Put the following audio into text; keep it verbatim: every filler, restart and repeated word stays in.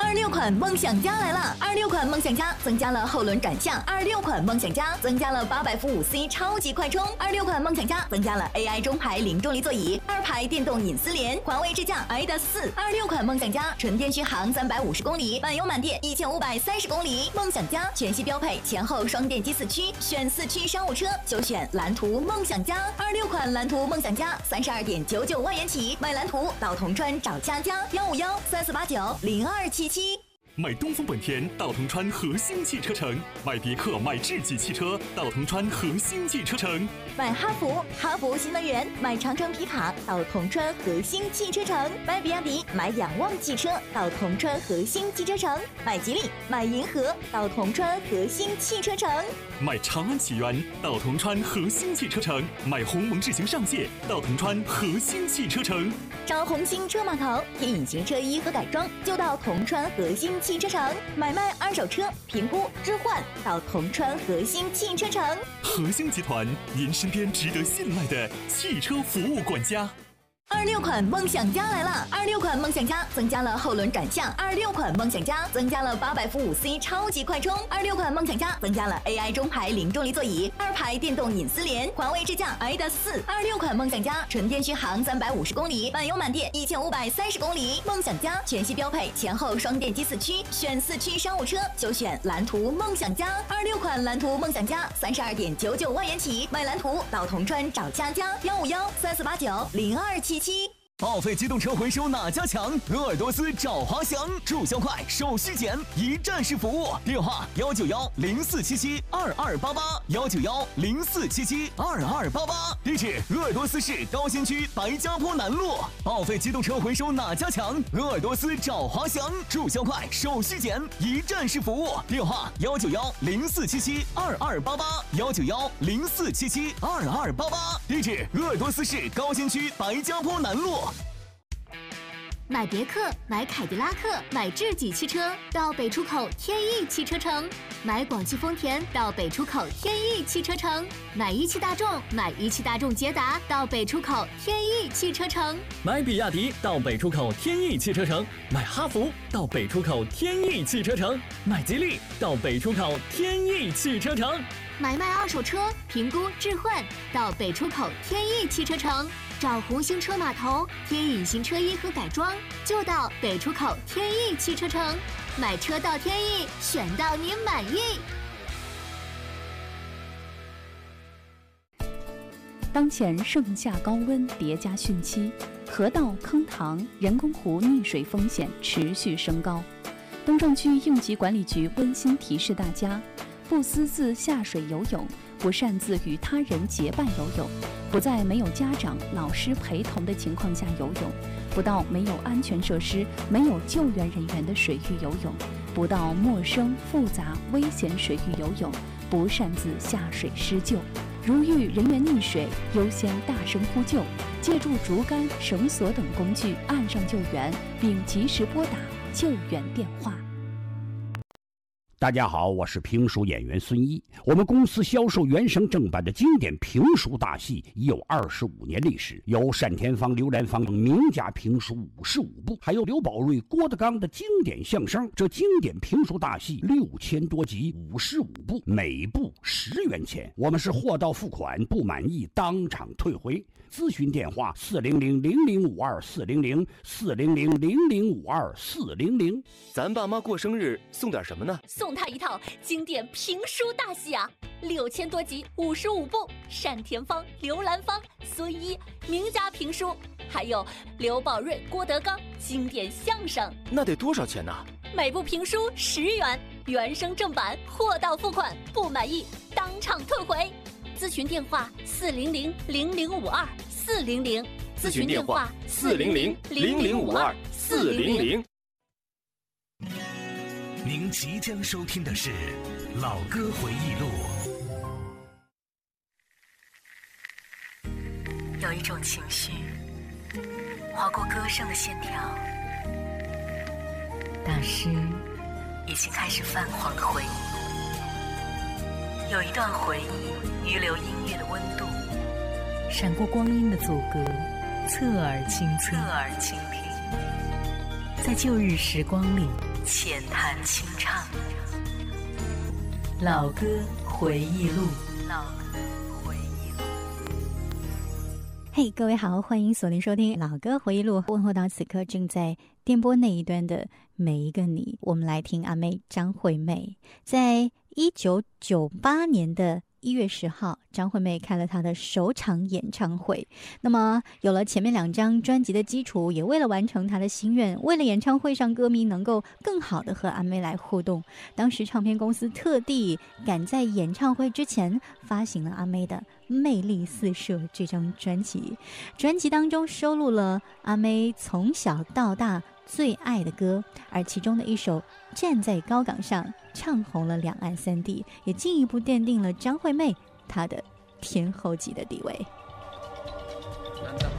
二六款梦想家来了！二六款梦想家增加了后轮转向，二六款梦想家增加了八百伏五 C 超级快充，二六款梦想家增加了 A I 中排零重力座椅，二排电动隐私联，环卫智驾 A D A S 四。二六款梦想家纯电续航三百五十公里，满油满电一千五百三十公里。梦想家全系标配前后双电机四驱，选四驱商务车就选蓝图梦想家。二六款蓝图梦想家三十二点九九万元起，买蓝图到铜川找佳佳，幺五幺三四八九零二七七。 买东风本田到铜川核心汽车城，买别克买智己汽车到铜川核心汽车城， 买哈弗哈弗新能源，买长城皮卡到铜川核心汽车城，买比亚迪买仰望汽车到铜川核心汽车城，买吉利买银河到铜川核心汽车城， 买长安启源到铜川核心汽车城，买鸿蒙智行上界到铜川核心汽车城， 找红星车码头贴隐形车衣和改装就到铜川核心汽车城，买卖二手车评估置换到铜川核心汽车城。 核心集团，您身边值得信赖的汽车服务管家。 二六款梦想家来了！二六款梦想家增加了后轮转向，二六款梦想家增加了八百伏五 C 超级快充，二六款梦想家增加了 A I 中排零重力座椅，二排电动隐私联，环卫智驾 A D A S 四。二六款梦想家纯电续航三百五十公里，满油满电一千五百三十公里。梦想家全系标配前后双电机四驱，选四驱商务车就选蓝图梦想家。二六款蓝图梦想家三十二点九九万元起，买蓝图到铜川找佳佳，幺五幺三四八九零二七七。 报废机动车回收哪家强？鄂尔多斯找华翔，注销快，手续简，一站式服务。电话：幺九幺零四七七二二八八，幺九幺零四七七二二八八。地址：鄂尔多斯市高新区白家坡南路。报废机动车回收哪家强？鄂尔多斯找华翔，注销快，手续简，一站式服务。电话：幺九幺零四七七二二八八，幺九幺零四七七二二八八。地址：鄂尔多斯市高新区白家坡南路。 买别克、买凯迪拉克、买智己汽车到北出口天翼汽车城，买广汽丰田到北出口天翼汽车城，买一汽大众、买一汽大众捷达到北出口天翼汽车城， 买比亚迪到北出口天翼汽车城，买哈弗到北出口天翼汽车城，买吉利到北出口天翼汽车城， 买卖二手车评估置换到北出口天翼汽车城。找红星车码头贴隐形车衣和改装就到北出口天翼汽车城，买车到天翼，选到您满意。 当前盛夏高温叠加汛期，河道、坑塘、人工湖溺水风险持续升高。东正区应急管理局温馨提示大家：不私自下水游泳，不擅自与他人结伴游泳，不在没有家长、老师陪同的情况下游泳，不到没有安全设施、没有救援人员的水域游泳，不到陌生、复杂、危险水域游泳，不擅自下水施救。如遇人员溺水，优先大声呼救，借助竹竿、绳索等工具岸上救援，并及时拨打救援电话。 大家好，我是评书演员孙一。我们公司销售原声正版的经典评书大戏已有二十五年历史，有单田芳、刘兰芳等名家评书五十五部，还有刘宝瑞、郭德纲的经典相声。这经典评书大戏六千多集，五十五部，每部十元钱。我们是货到付款，不满意当场退回。咨询电话：四零零零零五二四零零四零零零零五二四零零。 咱爸妈过生日送点什么呢？ 送他一套经典评书大戏啊，六千多集，五十五部，单田芳、刘兰芳、孙一名家评书，还有刘宝瑞、郭德纲经典相声。 那得多少钱呢？ 每部评书十元，原声正版，货到付款，不满意当场退回。咨询电话：四零零零零五二四零零。 咨询电话：四零零零零五二四零零。 您即将收听的是《老歌回忆录》。 有一种情绪划过歌声的线条，大师已经开始泛黄的回忆。有一段回忆预留音乐的温度，闪过光阴的阻隔，侧耳倾听，侧耳倾听。 在旧日时光里浅谈清唱，老歌回忆录。老歌回忆录。 嘿， hey, 各位好，欢迎锁定收听老歌回忆录，问候到此刻正在电波那一端的每一个你。我们来听阿妹张惠妹，在一九九八年的一月十号，张惠妹开了她的首场演唱会。那么有了前面两张专辑的基础，也为了完成她的心愿，为了演唱会上歌迷能够更好的和阿妹来互动，当时唱片公司特地赶在演唱会之前发行了阿妹的《魅力四射》这张专辑。专辑当中收录了阿妹从小到大最爱的歌，而其中的一首《站在高岗上》唱红了两岸三地，也进一步奠定了张惠妹她的天后级的地位。 难道